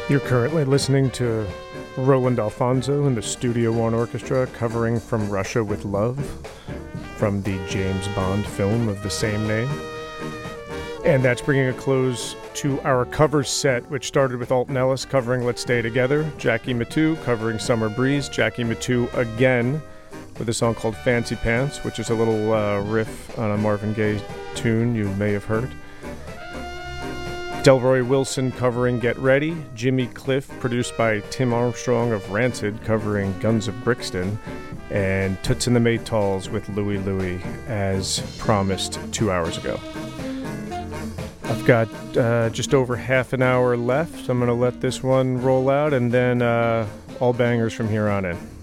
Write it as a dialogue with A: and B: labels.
A: You're currently listening to Roland Alfonso and the Studio One Orchestra covering From Russia with Love from the James Bond film of the same name. And that's bringing a close to our cover set, which started with Alton Ellis covering Let's Stay Together, Jackie Mittoo covering Summer Breeze, Jackie Mittoo again with a song called Fancy Pants, which is a little riff on a Marvin Gaye tune you may have heard. Delroy Wilson covering Get Ready, Jimmy Cliff produced by Tim Armstrong of Rancid covering Guns of Brixton, and Toots and the Maytals with Louie Louie as promised 2 hours ago. I've got just over half an hour left. I'm going to let this one roll out and then all bangers from here on in.